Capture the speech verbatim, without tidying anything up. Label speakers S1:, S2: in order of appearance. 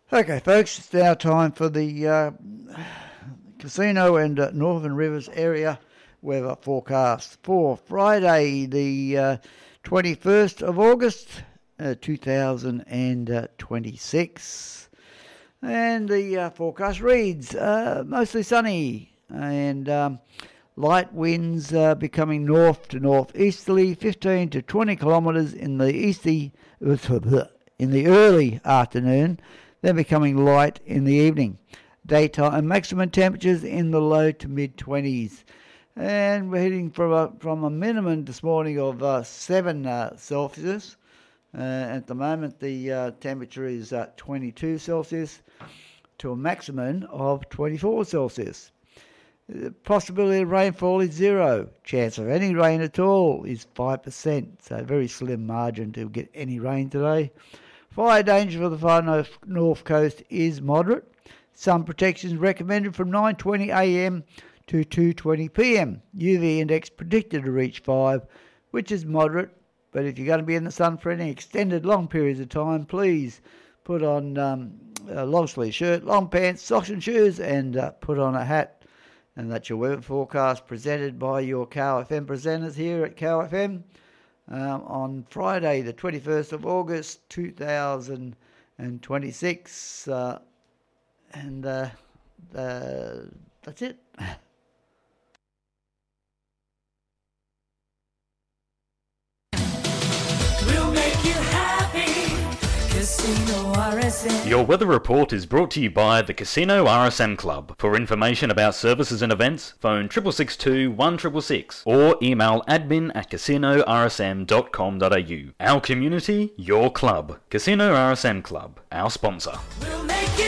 S1: Okay, folks, it's now time for the uh, Casino and uh, Northern Rivers area weather forecast for Friday, the uh, twenty-first of August, uh, two thousand twenty-six. And the uh, forecast reads uh, mostly sunny and um, light winds uh, becoming north to northeasterly, fifteen to twenty kilometres in the easty in the early afternoon, then becoming light in the evening. Daytime maximum temperatures in the low to mid twenties. And we're heading from a, from a minimum this morning of uh, seven uh, Celsius. Uh, at the moment, the uh, temperature is uh, twenty-two Celsius to a maximum of twenty-four Celsius. The possibility of rainfall is zero. Chance of any rain at all is five percent. So a very slim margin to get any rain today. Fire danger for the far north, north coast is moderate. Sun protection is recommended from nine twenty a m to two twenty p m. U V index predicted to reach five, which is moderate. But if you're going to be in the sun for any extended long periods of time, please put on um, a long sleeve shirt, long pants, socks and shoes, and uh, put on a hat. And that's your weather forecast presented by your Cow F M presenters here at Cow F M um, on Friday, the twenty-first of August, two thousand twenty-six. Uh, and uh, uh, that's it.
S2: We'll make you happy. Casino R S M.
S3: Your weather report is brought to you by the Casino R S M Club. For information about services and events, phone triple six two one six six six or email admin at casino r s m dot com dot a u. Our community, your club. Casino R S M Club, our sponsor.
S2: We'll make you